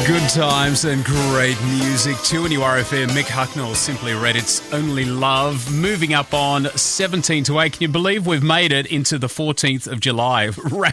Good times and great music too. And RFM, Mick Hucknall, Simply Red, It's Only Love. Moving up on 17 to 8. Can you believe we've made it into the 14th of July?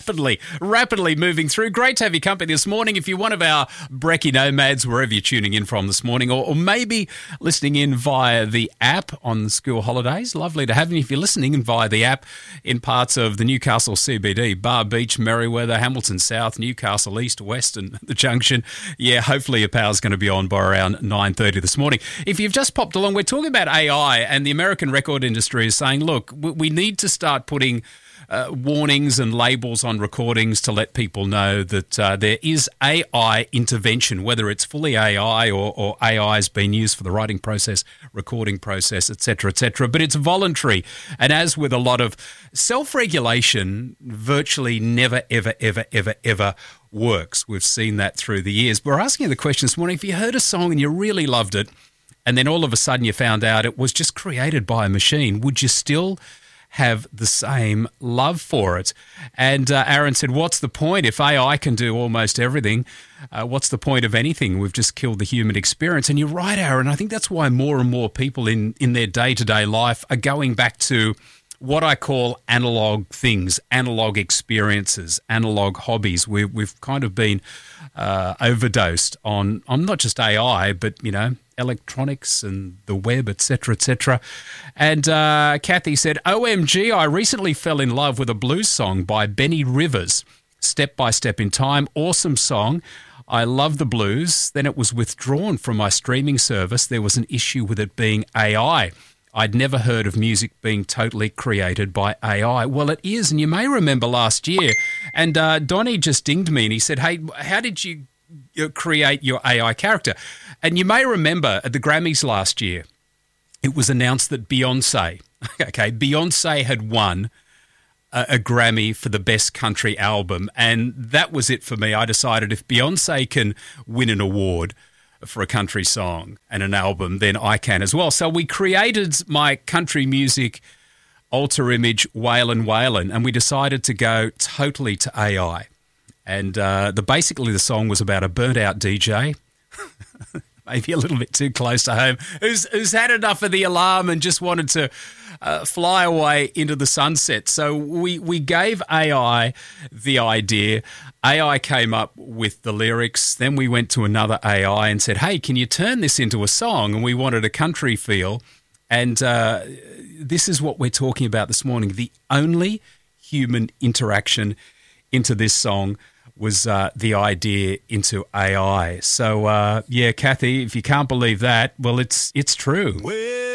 Rapidly moving through. Great to have your company this morning. If you're one of our brekkie nomads, wherever you're tuning in from this morning, or maybe listening in via the app on school holidays, lovely to have you. If you're listening in via the app in parts of the Newcastle CBD, Bar Beach, Merriweather, Hamilton South, Newcastle East, West and the Junction, yeah, hopefully your power's going to be on by around 9:30 this morning. If you've just popped along, we're talking about AI, and the American record industry is saying, look, we need to start putting warnings and labels on recordings to let people know that there is AI intervention, whether it's fully AI or AI has been used for the writing process, recording process, etc., etc. But it's voluntary. And as with a lot of self-regulation, virtually never, ever works. We've seen that through the years. We're asking you the question this morning, if you heard a song and you really loved it, and then all of a sudden you found out it was just created by a machine, would you still have the same love for it? And Aaron said, what's the point? If AI can do almost everything, what's the point of anything? We've just killed the human experience. And you're right, Aaron. I think that's why more and more people in their day-to-day life are going back to what I call analog things, analog experiences, analog hobbies. We've kind of been overdosed on not just AI, but, you know, electronics and the web, etc., etc. And Kathy said, OMG, I recently fell in love with a blues song by Benny Rivers, Step by Step in Time. Awesome song. I love the blues. Then it was withdrawn from my streaming service. There was an issue with it being AI. I'd never heard of music being totally created by AI. Well, it is, and you may remember last year, and Donnie just dinged me and he said, hey, how did you create your AI character? And you may remember at the Grammys last year, it was announced that Beyonce had won a Grammy for the best country album, and that was it for me. I decided if Beyonce can win an award for a country song and an album, then I can as well. So we created my country music alter image, Waylon, and we decided to go totally to AI. And basically the song was about a burnt-out DJ, maybe a little bit too close to home, who's had enough of the alarm and just wanted to fly away into the sunset. So we gave AI the idea. AI came up with the lyrics. Then we went to another AI and said, hey, can you turn this into a song? And we wanted a country feel. And this is what we're talking about this morning. The only human interaction into this song was the idea into AI. So, yeah, Kathy, if you can't believe that, well, it's true.